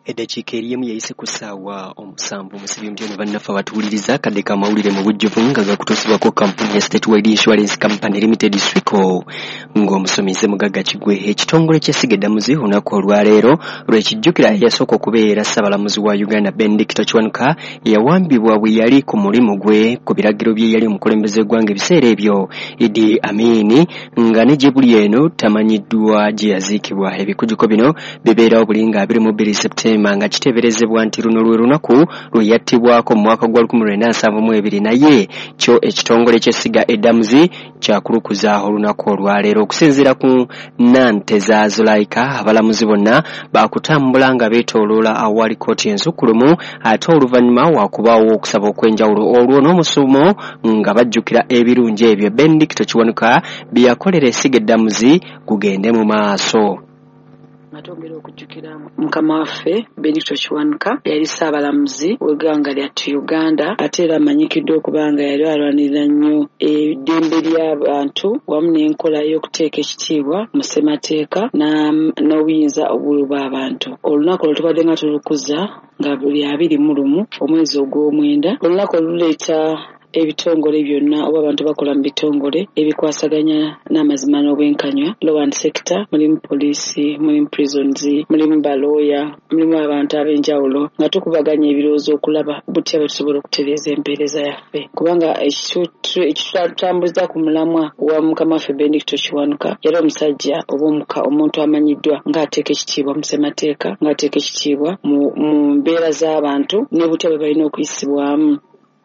Eddakiika erimu yayise ku ssaawa omusanvu musibi mutyono bannaffe abatuwuliriza kadde ka mawulire mu bujjuvu nga gakutuusibwako kampuni ya Statewide Insurance Company Limited Swico ng'omusomi Mugagga Kigwe ekitongole ky'essiga eddamuzi olunaku olwaleero lwekijjukira yasooka okubeera Ssaabalamuzi wa Uganda Benedicto Kiwanuka yawambibwa bwe yali ku mulimu gwe ku biragiro bye yali omukulembeze gw'eggwanga ebiseera ebyo Idi Amin nga ne gye buli eno tamanyiddwa gye yaziikibwa. Ebikujuko bino bibeerawo buli nga 22 Septemba nga kiteeberezebwa nti luno lwe lunaku lwe yattibwako mu mwaka gwa 1972 naye kyo ekitongole ky'essiga eddamuzi kyakulukuza olunaku olwaleero. Okusinziira ku Nante za Zulaika abalamuzi bonna baakutambula nga beetooloola awali kkooti ensukkulumu ate oluvannyuma waakubaawo okusaba okw'enjawulo olwo n'omusumo nga bajjukira ebirungi ebyo Benedicto Kiwanuka bye yakolera essiga eddamuzi gugende mu maaso. Atongera okujjukira mukama waffe Benedicto Kiwanuka yali Ssaabalamuzi w'eggwanga lyattu Uganda ate era amanyikiddwa okuba nga yali alwanirira nnyo eddembe ly'abantu wamu n'enkola y'okuteeka ekitiibwa mu ssemateeka n'obuyinza obuli bw'abantu. Olunaku olwo tubadde nga tulukuza nga buli 21 omwezi ogw'omwenda. Olunaku oluleeta ebitongole byonna oba abantu bakola mu bitongole ebikwasaganya n'amazima n'obwenkanya law and sector, mulimu poliisi, mulimu prisons, mulimu balooya, mulimu abantu ab'enjawulo nga tukubaganya ebirowoozo okulaba butya bwe tusobola okutereeza empeereza yaffe, kubanga ekitutambuliza ku mulamwa wa mukama waffe Benedicto Kiwanuka yali omusajja oba omuntu amanyiddwa ng'ateeka ekitiibwa mu ssemateeka, ng'ateeka ekitiibwa mu mbeera z'abantu ne butya bwe balina okuyisibwamu.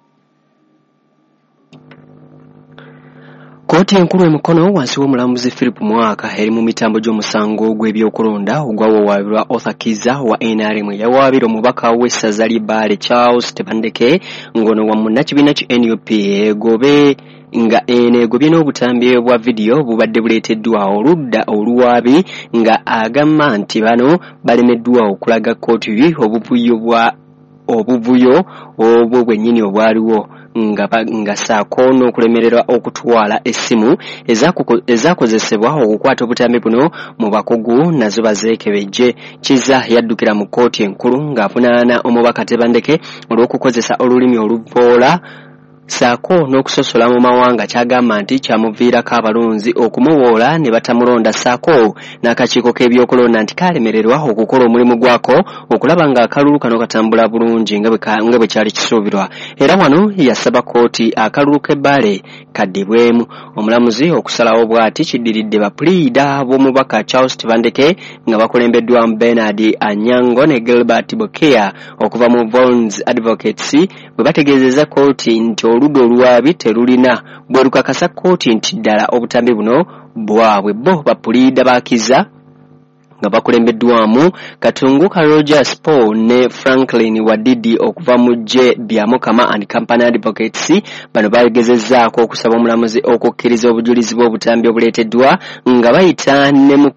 Kkooti enkulu emukono wansi w'omulamuzi Philip Mwaka eri mu mitambo gy'omusango gw'ebyokulonda ogwawawaabirwa Arthur Kiza wa NRM yawaabira omubaka w'essaza ly'Ebbaale Charles Tebandeke ng'ono wa munnakibiina ki NUP nga enegobye n'obutambi bwa vidiyo bubadde buleeteddwa oludda oluwaabi nga agamba nti bano balemeddwa okulaga kkooti obuvuyo obwo bwennyini obwaliwo nga saako n'okulemererwa okutwala essimu ezaakozesebwa okukwata obutambi buno mu bakugu nazo bazeekebejje. Kiza yaddukira mu kkooti enkulu ng'avunaana omubaka Tebandeke olw'okukozesa olulimi oluvoola saako n'okusosola mu mawanga kyagamba nti kyamuviirako abalonzi okumuwoola ne batamulonda saako n'akakiiko k'ebyokulonda nti kalemererwa okukola omulimu gwako okulaba ng'akalulu kano katambula bulungi nga bwe kyali kisuubirwa. Era wano yasaba kkooti akalulu k'Ebbaale kaddibwemu. Omulamuzi okusalawo bw'ati kiddiridde bapulida b'omubaka Charles Tebandeke nga bakulembeddwamu Bernard Anyango ne Gilbert Bokeya okuva mu Volns Advocates bwe bategeezezza kkooti nti oludda oluwaabi terulina bwe lukakasa kkooti nti ddala obutambi buno bwabwe bo bapulida bakiza nga bakulembeddwamu Katunguka Rogers Paul ne Franklin Wadidi okuva mu gye bya Mukama and Company Advocates. Bano bagezezzaako okusaba omulamuzi okukkiriza obujulizi bw'obutambi obuleeteddwa nga bayita ne mu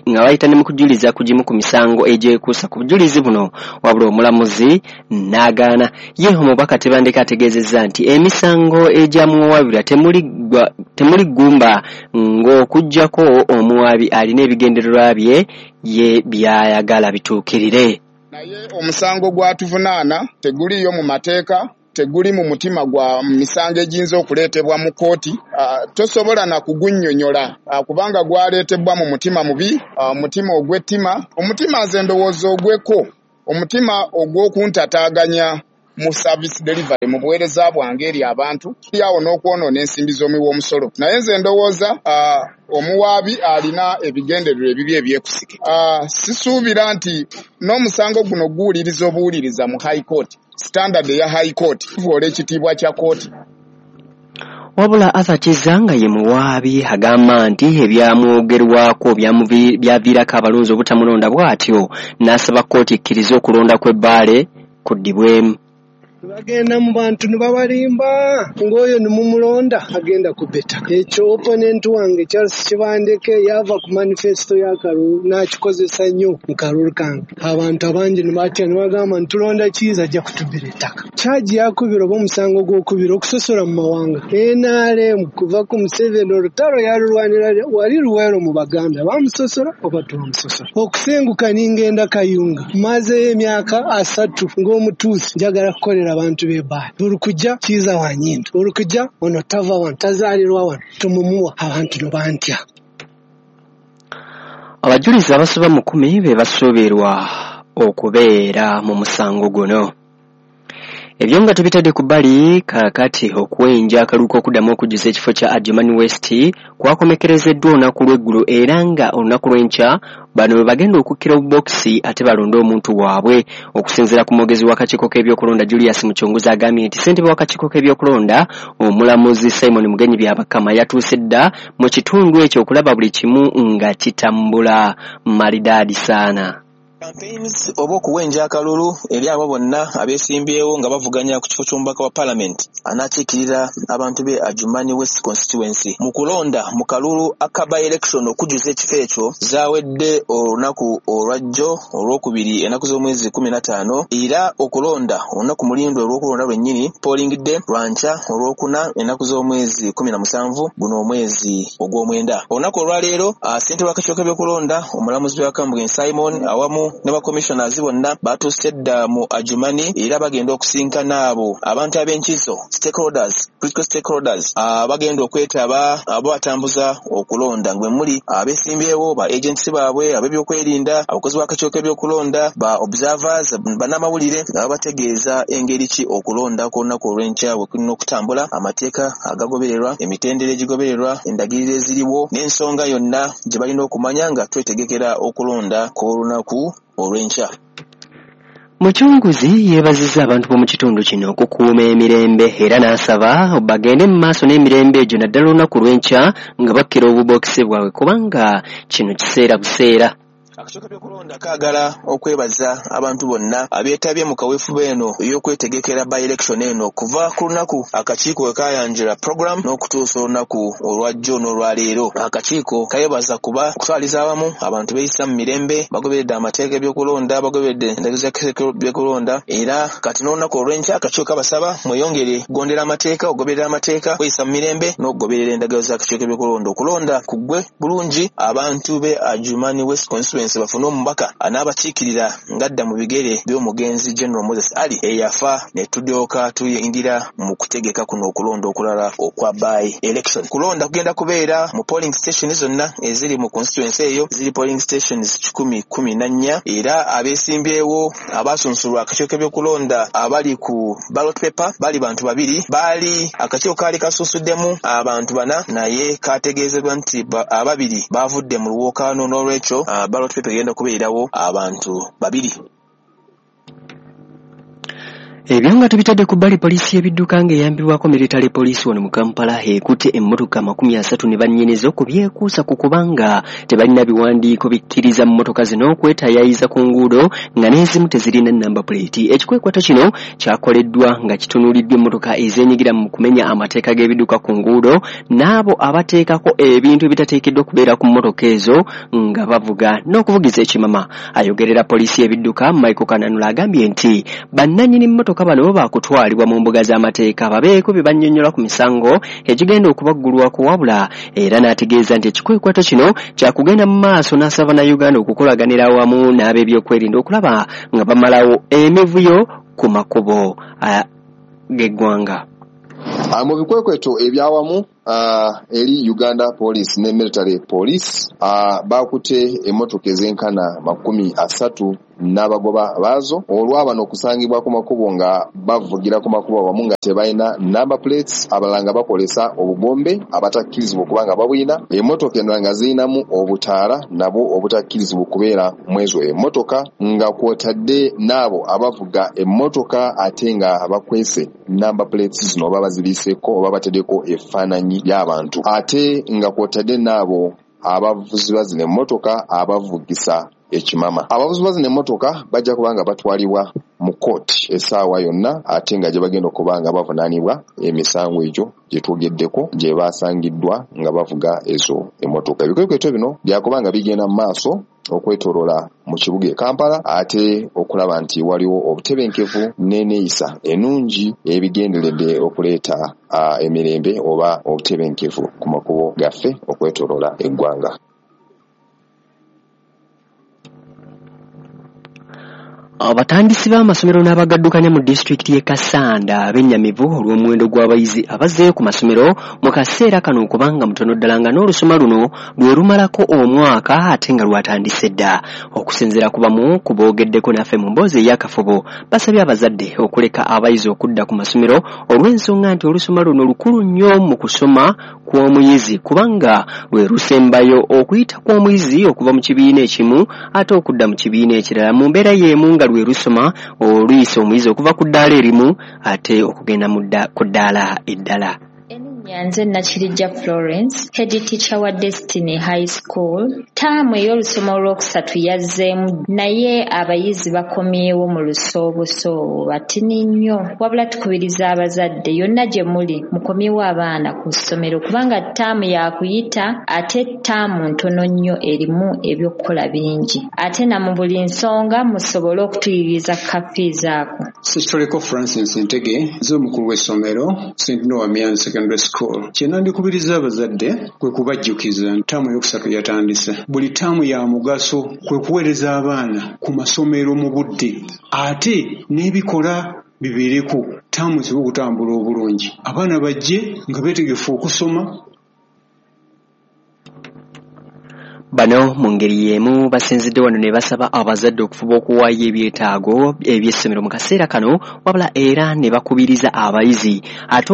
kujuliza kugimu ku misango egyekuusa ku bujulizi buno, wabula omulamuzi n'agaana. Ye omubaka Tebandeke ategeezezza nti emisango egyamuwaabirwa temuli ggumba ng'okuggyako omuwaabi alina ebigendererwa bye ye byayagala bituukirire. Naye omusango gwatuvunaana teguliyo mu mateeka, teguli mu mutima gwa misango egiyinza okuleetebwa mu kkooti. Tosobola na kugunnyonnyola kubanga gwaleetebwa mu mutima mubi, mutima ogw'ettima, omutima nze ndowooza ogweko, omutima ogw'okuntataaganya mu service delivery mu buweereza bwange eri abantu yawo n'okwonoona ensimbi z'omuwi w'omusolo. Naye nze ndowooza omuwaabi alina ebigendererwa ebibi ebyekusike. Sisuubira nti n'omusango guno guwuliriza obuwuliriza mu high court, standard ya high court kivoola ekitiibwa kya kooti. Wabula Arthur Kiza nga ye muwaabi agamba nti ebyamwogerwako byaviirako abalonzi obutamulonda bw'atyo n'asaba kkooti ekkiriza okulonda kw'Ebbaale kuddibwemu. bagenda mu bantu ne babalimba ng'oyo ne mumulonda agenda kubeta. Ekyo opponent wange Charles Kibandeke yava ku manifesto ya Kalulu n'akikozesa nnyo mu Kalulu kange. Abantu abangi ne batya ne bagamba ntulonda kiza ajja kutubira ettaka. Kyaji yakubira oba omusango gw'okubira okusosola mu mawanga. NRM kuva ku Museveni olutalo yalulwanira wali luweero mu Baganda bamusosola oba twamusosola. Okusenguka n'ingenda Kayunga mazeyo emyaka 3 ng'omutuusi njagala kukolera abantu b'ebbaala. Buli kujja kiza wanyindo. Buli kujja ono tava wano tazaalirwa wano tumumuwa abantu no bantya. Abajulizi abasoba mu 10 be basuubirwa okubeera mu musango guno. Ebyo nga tubitadde ku bbali kakati okwenja akaluuka okuddamu okujjuza ekifo kya Adjumani West kwakomekerezeddwa olunaku lw'eggulu era nga olunaku lw'enkya bano bagenda okukkira obubokisi ate balonde omuntu waabwe. Okusinziira ku mwogezi w'akakiiko k'ebyokulonda Julius Muchunguzi agambye nti ssentebe w'akakiiko k'ebyokulonda omulamuzi Simon Mugenyi Byabakama yatuuse dda mu kitundu ekyo okulaba buli kimu nga kitambula malidaadi saana. Campaigns oba okuwenja akalulu eri abo bonna abeesimbyewo nga bavuganya ku kifo ky'omubaka wa Parliament anakiikirira abantu be Adjumani West Constituency mu kulonda mu kalulu akaba election okujuza ekifo ekyo zaawedde olunaku olwajjo olwokubiri ennaku z'omwezi 15 era okulonda olunaku mulindo olw'okulonda lwennyini polling day lwanca olwokuna ennaku z'omwezi 17 guno omwezi ogw'omwenda. Olunaku olwaleero ssentebe w'akakiiko k'ebyokulonda omulamuzi wa Kambwe Simon awamu ne commissioners bonna batuuse dda mu Adjumani era bagenda okusinkana abo abantu ab'enkizo stakeholders critical stakeholders bagenda okwetaba abo batambuza okulonda ngwe muli abeesimbyewo ba agency baabwe ab'ebyokwerinda abakozi b'akakiiko k'ebyokulonda ba observers bannamawulire nga bategeeza engeri ki okulonda ku lunaku olw'enkya bwe kulina okutambula amateeka agagobererwa emitendera egigobererwa endagiriro eziriwo n'ensonga yonna gye balina okumanya nga twetegekera okulonda kw'olunaku olw'enkya. Muchunguzi yeebazizza abantu b'omu kitundu kino okukuuma emirembe era n'asaba bagende mu maaso n'emirembe egyo naddala olunaku lw'enkya nga bakkira obubokisi bwabwe kubanga kino kiseera buseera. Akakiiko k'ebyokulonda kaagala okwebaza abantu bonna abeetabye mu kaweefube eno ey'okwetegekera by election eno kuva ku lunaku akakiiko we kaayanjira program n'okutuusa olunaku olwajjo n'olwaleero. Akakiiko kayebaza kuba okutwaliza awamu abantu beeyisa mu mirembe bagoberedde amateeka ebyokulonda bagoberedde endagiro z'akakiiko k'ebyokulonda era kati n'olunaku olw'enkya akakiiko kabasaba mweyongere kugondera amateeka ogoberera amateeka kweyisa mu mirembe n'okugoberera endagiro z'akakiiko k'ebyokulonda. Okulonda kuggwe bulungi abantu be Adjumani West Constituency bafune omubaka anaabakiikirira ngadda mu bigere by'omugenzi General Moses Ali eyafa ne tudooka tuyingira mu kutegeka kuno okulonda okulala okwa by election. Kulonda kugenda kubeera mu polling stations zonna eziri mu constituency eyo ziri polling stations 14 era abeesimbyewo abaasunsulwa akakiiko k'ebyokulonda abali ku ballot paper bali bantu babiri baali akakiiko kaali kasuusuddemu abantu 4 naye kategeezebwa nti ababiri baavudde mu luwokaano n'olwekyo ballot paper egenda kubeerawo abantu babiri. Ebyo nga tubitadde ku bbali poliisi y'ebidduka ng'eyambibwako military poliisi wano mu Kampala ekutte emmotoka 30 ne bannyinizo ku byekuusa ku kubanga tebalina biwandiiko bikkiriza mu mmotoka zino okwetaayayiza ku nguudo nga n'ezimu tezirina namba plate. Ekikwekwato kino kyakoleddwa nga kitunuuliddwa emmotoka ezeenyigira mu kumenya amateeka g'ebidduka ku nguudo n'abo abateekako ebintu ebitateekeddwa kubeera ku mmotoka ezo nga bavuga n'okuvugiza ekimama. Ayogerera poliisi y'ebidduka Michael Kananula agambye nti bannannyini mmotoka bano baakutwalibwa mu mbuga z'amateeka babeeko bye bannyonnyola ku misango egigenda okubaggulwako wabula era n'ategeeza nti ekikwekwato kino kyakugenda mu maaso n'asaba Uganda okukolaganira awamu n'ab'ebyokwerinda okulaba nga bamalawo emivuyo ku makubo g'eggwanga. Mu bikwekweto ebyawamu eri Uganda Police ne Military Police bakutte emmotoka ez'enkana 30 n'abagoba baazo olw'abano okusangibwa ku makubo nga bavugira ku makubo awamu nga tebalina number plates abalanga bakolesa obubombe abatakkirizibwa okubanga babwina emmotoka endala nga zirinamu obutaala nabo obutakkirizibwa okubeera mu ezo emmotoka nga kwotadde n'abo abavuga emmotoka ate nga bakwese number plates zino oba baziriiseko oba bateddeko ebifaananyi by'abantu ate nga kwotadde n'abo abavuzi bazina emmotoka abavugisa ekimama. Abavuzi bazina emmotoka bajja kubanga batwalibwa mu kooti essaawa yonna ate nga gye bagenda okuba nga bavunaanibwa emisango egyo gye twogeddeko gye baasangiddwa nga bavuga ezo emmotoka. Ebikwekweto bino byakuba nga bigenda mu maaso okwetoolola mu kibuga e Kampala ate okulaba nti waliwo obutebenkevu n'enneeyisa ennungi ebigenderedde okuleeta emirembe oba obutebenkevu ku makubo gaffe okwetoolola eggwanga. Abatandisi b'amasomero n'abagaddukanya mu disitulikiti y'e Kasanda bennyamivu olw'omuwendo gw'abayizi abazzeeyo ku masomero mu kaseera kano okubanga mutono ddala nga n'olusoma luno lwe lumalako omwaka ate nga lwatandise dda. Okusinziira ku bamu ku boogeddeko naffe mu mboozi ey'akafubo basabye abazadde okuleka abayizi okudda ku masomero olw'ensonga nti olusoma luno lukulu nnyo mu kusoma kw'omuyizi kubanga lwe lusembayo okuyita kw'omuyizi okuva mu kibiina ekimu ate okudda mu kibiina ekirala mu mbeera y'emu nga lwe lusoma oluyisa omuyizi okuva ku ddaala erimu ate okugenda ku ddaala eddala. Nze Nakirijja Florence, head teacher wa Destiny High School. Taamu ey'olusoma olwokusatu yazzeemu naye abayizi bakomyewo mu lusoobuso batini nnyo. Wabula tukubiriza abazadde yonna gye muli mukomyewo abaana ku ssomero kubanga taamu yakuyita ate taamu ntono nnyo erimu eby'okukola bingi. Ate na mu buli nsonga musobole okutuyiriza kafiizi ako. Sistoliko Francis Ntege, nze omukulu w'essomero St. Noah Mian Secondary School. Kyena ndikubiriza abazadde kwe kubajjukiza ntaamu eyokusatu yatandise. Buli ttaamu ya mugaso kwe kuweereza abaana ku masomero mu budde ate n'ebikola bibeereku ttaamu zibe okutambula obulungi. Abaana bajje nga beetegefu okusoma. Bano mu ngeri y'emu basinzidde wano ne basaba abazadde okufuba okuwaayo ebyetaago eby'essomero mu kaseera kano wabula era ne bakubiriza abayizi ate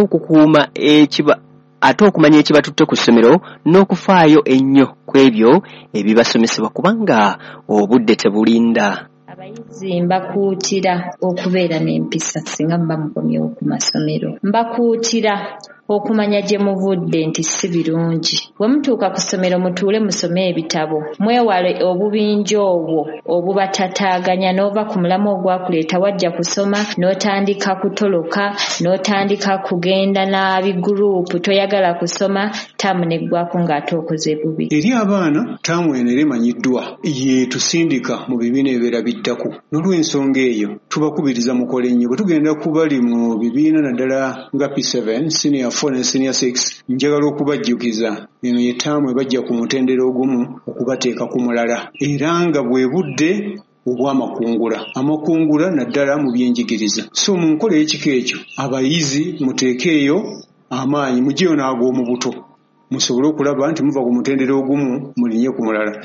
okumanya ekibatutte ku ssomero n'okufaayo ennyo ku ebyo ebibasomesebwa kubanga obudde tebulinda. Abayizi mbakuutira okubeera n'empisa singa muba mukomyewo ku masomero. Mbakuutira okumanya gye muvudde nti si birungi. Bwe mutuuka ku ssomero mutuule musome ebitabo. Mwewale obubinja obwo obubataataaganya n'ova ku mulamu ogwakuleeta wajja kusoma n'otandika kutoloka n'otandika kugenda n'abiguruupu toyagala kusoma taamu neggwako ng'ate okoze bubi. Eri abaana taamu eno era emanyiddwa yeetusindika mu bibiina ebibeera biddako. N'olw'ensonga eyo tubakubiriza mukole nnyo. Bwe tugenda kubali mu bibiina naddala nga P7 senior 4 ne senior 6 njagala okubajjukiza eno ye taamu ebajja ku mutendera ogumu okubateeka ku mulala era nga bwe budde obw'amakungula. Amakungula naddala mu byenjigiriza. So mu nkola y'ekika ekyo abayizi muteekeeyo amaanyi muggyeyo n'ag'omu buto musobole okulaba nti muva ku mutendera ogumu mulinye ku mulala.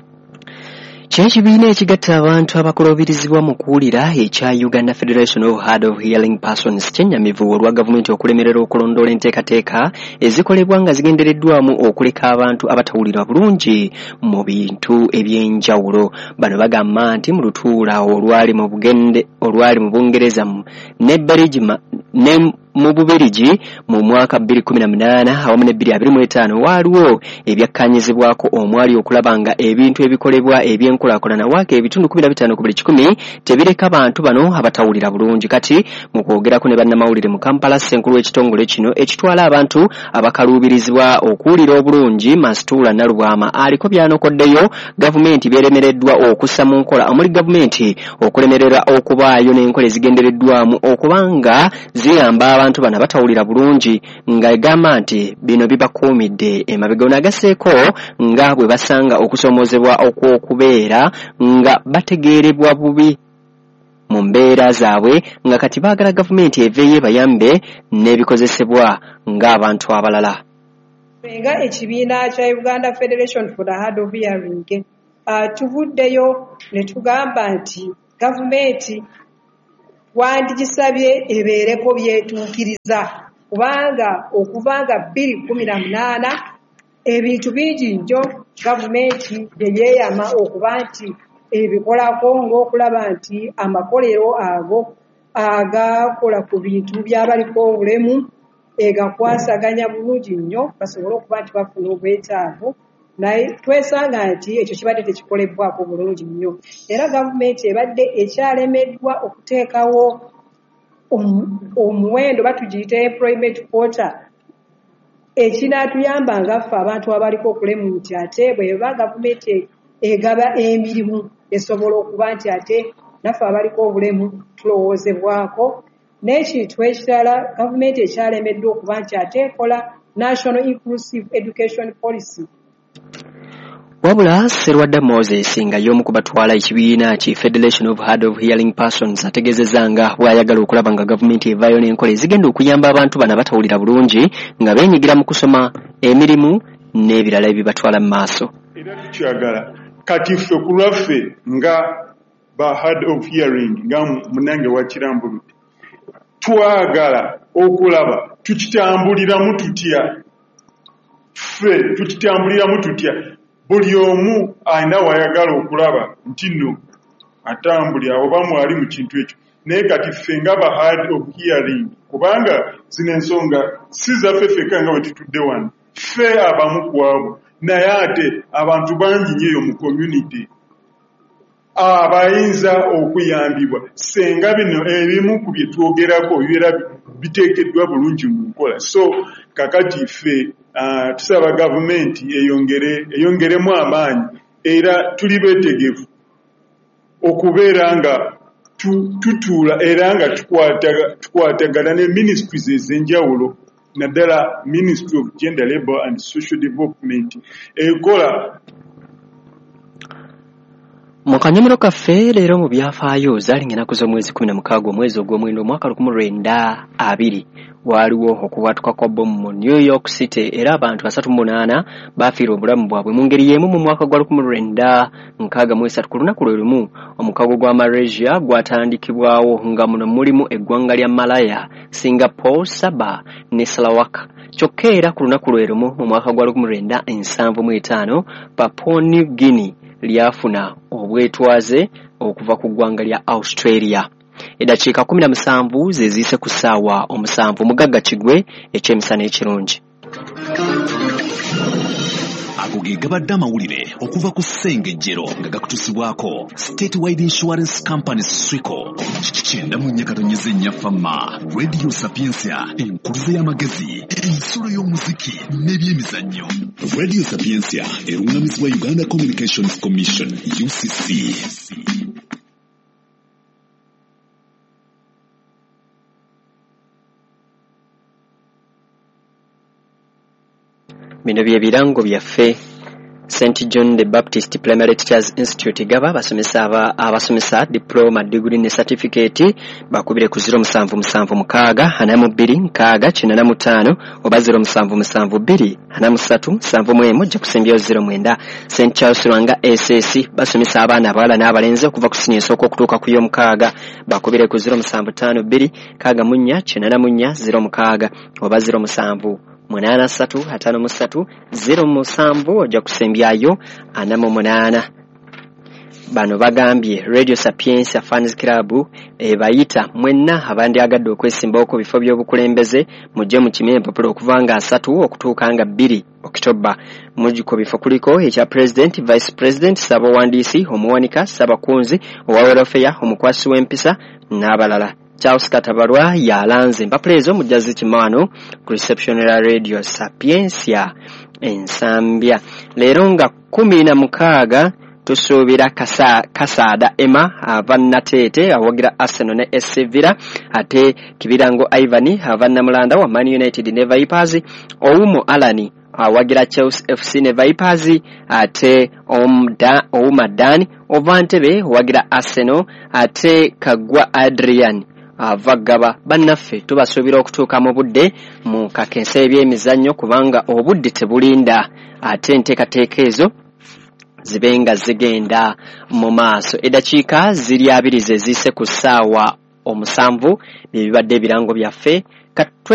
Ky'ekibiina ekigatta abantu abakulubirizibwa mu kuwulira ekya Uganda Federation of Hard of Hearing Persons kyennyamivu olwa gavumenti okulemerera okulondoola enteekateeka ezikolebwa nga zigendereddwamu okuleka abantu abatawulira bulungi mu bintu eby'enjawulo. Bano bagamba nti mu lutuula olwali mu Bungereza ne Belgium mu Buberigi mu mwaka 2018 awamu ne 2025 waaliwo ebyakkanyizibwako omwali okulaba nga ebintu ebikolebwa eby'enkulaakulana waaka ebitundu 15 ku buli 100 tebireka bantu bano abatawulira bulungi. Kati mu kwogerako ne bannamawulire mu Kampala ssenkulu w'ekitongole kino ekitwala abantu abakaluubirizibwa okuwulira obulungi Masitula Nalubwama aliko byanokoddeyo gavumenti beeremereddwa okussa mu nkola omuli gavumenti okulemerera okubaayo n'enkola ezigendereddwamu okubanga ziyamba abantu bana batawulira bulungi nga egamba nti bino bibakuumidde emabega. Agaseeko nga bwe basanga okusoomozebwa okw'okubeera nga bategeerebwa bubi mu mbeera zaabwe nga kati baagala gavumenti eveeyo bayambe n'ebikozesebwa ng'abantu abalala. Nga ekibiina kya Uganda Federation for the Hard of Hearing tuvuddeyo ne tugamba nti gavumenti wandigisabye ebeereko byetuukiriza kubanga okuva nga 2018 ebintu bingi nnyo gavumenti bye yeeyama okuba nti ebikolako ng'okulaba nti amakolero ago agakola ku bintu by'abaliko obulemu egakwasaganya bulungi nnyo basobole okuba nti bafuna obwetaavu naye twesanga nti ekyo kibadde tekikolebwako bulungi nnyo era gavumenti ebadde ekyalemeddwa okuteekawo omuwendo batugiyita employment quota ekinaatuyamba ngaffe abantu abaliko okulemu nti ate bweba gavumenti egaba emirimu esobola okuba nti ate naffe abaliko obulemu tulowoozebwako n'ekintu ekirala gavumenti ekyalemeddwa okuba nti ate ekola National Inclusive Education Policy. Wabula Serwadda Moses nga y'omu ku batwala ekibiina ki Federation of Hard of Hearing Persons ategeezezanga bw'ayagala okulaba nga gavumenti evaayo n'enkola ezigenda okuyamba abantu bano abatawulira bulungi nga beenyigira mu kusoma emirimu n'ebirala ebibatwala mu maaso. Era tukyagala kati ffe ku lwaffe nga ba hard of hearing nga munange wa Kirambulutte twagala okulaba tukitambuliramu tutya ffe tukitambuliramu tutya buli omu alina wayagala okulaba nti nno atambulira oba mwali mu kintu ekyo naye kati ffe nga ba hard of hearing kubanga zino ensonga si zaffe ffeka nga bwe tutudde wano ffe abamu ku abo naye ate abantu bangi nnyo mu community abayinza okuyambibwa senga bino ebimu ku bye twogerako bibeera biteekeddwa bulungi mu nkola so kakati ffe tusaba gavumenti eyongeremu amaanyi era tuli beetegefu okubeera nga tutuula era nga tukwatagana ne ministries ez'enjawulo naddala Ministry of Gender, Labour and Social Development ekola. Mu kanyomero kaffe leero mu byafaayo zaalinga ennaku z'omwezi 16 omwezi ogw'omwenda omwaka 1920 waaliwo okubwatuka kwa bbomu mu New York City era abantu 38 baafiira obulamu bwabwe mu ngeri y'emu mu mwaka gwa 1963 ku lunaku lwe lumu omukago gwa Malaysia gwatandikibwawo nga muno mulimu eggwanga lya Malaya, Singapore, Sabah ne Sarawak. Kyokka era ku lunaku lwe lumu mu mwaka gwa 1975 Papua New Guinea lyafuna obwetwaze okuva ku ggwanga lya Australia. Eddakiika 17 zeziise ku ssaawa 7 Mugagga Kigwe ekyemisana ekirungi. Ago ge gabadde amawulire okuva ku Ssengejjero nga gakutusibwako Statewide Insurance Company Swico. Kyenda mu nyakatonyeze nnyafamma Radio Sapiensia enkuluze y'amagezi ensolo y'omuziki n'ebyemizannyo. Radio Sapiensia erungamizibwa Uganda Communications Commission UCC. Bino bye birango byaffe. St. John the Baptist Primary Teachers Institute gaba abasomesa diploma degree ne certificate bakubire ku 07776 oba 07727 mujja kusembya 09 St. Charles Lwanga SS basomesa abaana abawala n'abalenzi okuva ku senior esooka okutuuka ku y'omukaaga bakubire ku 0775 oba 07 8353 ojja kusembyayo 48. Bano bagambye Radio Sapiensia Fans Club bayita mwenna abandi agadde okwesimbawo ku bifo by'obukulembeze mujje mu kimye empapula okuva nga 3 okutuuka nga 2 Oktoba. Mujiko bifo kuliko ekya President, Vice President, Ssabawandiisi, Omuwanika, Ssabakunzi, owa welfare, omukwasi w'empisa n'abalala. Charles Katabalwa yalanze empapula ezo mujazi kimano ku reception ya Radio Sapiensia ensambya. Leero nga 16 tusuubira Kasaada Emma Avannatete awagira Arsenal ne SC Villa, ate Kibirango Ivan Avannamulanda wa Man United ne Vipers, Oumo Alani awagira Chelsea FC ne Vipers, ate Oumadani Ovantebe awagira Arsenal, ate Kagwa Adrian avagaba. Bannaffe tubasuubira okutuuka mu budde mu kakensa ebyemizannyo kubanga obudde tebulinda, ate enteekateeka ezo zibenga zigenda mu maaso. Eddakiika ziri 2 zeziise ku ssaawa 7 bye bibadde ebirango byaffe.